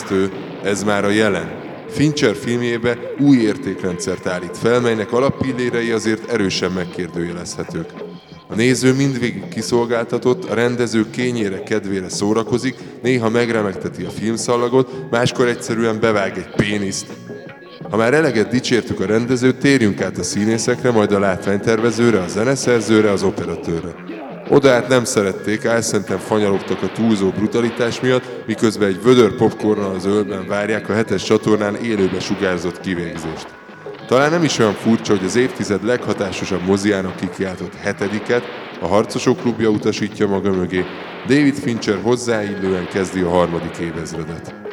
elképesztő, ez már a jelen. Fincher filmjébe új értékrendszert állít fel, melynek alappillérei azért erősen megkérdőjelezhetők. A néző mindvégig kiszolgáltatott, a rendező kényére, kedvére szórakozik, néha megremegteti a filmszallagot, máskor egyszerűen bevág egy péniszt. Ha már eleget dicsértük a rendezőt, térjünk át a színészekre, majd a látványtervezőre, a zeneszerzőre, az operatőrre. Oda át nem szerették, álszenten fanyalogtak a túlzó brutalitás miatt, miközben egy vödör popcornnal az ölben várják a 7-es csatornán élőbe sugárzott kivégzést. Talán nem is olyan furcsa, hogy az évtized leghatásosabb moziának kikiáltott 7-et a Harcosok klubja utasítja maga mögé, David Fincher hozzáillően kezdi a 3. évezredet.